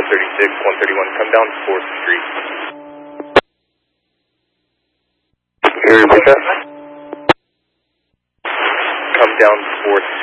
136, 131, come down 4th Street. Can you repeat that? Come down 4th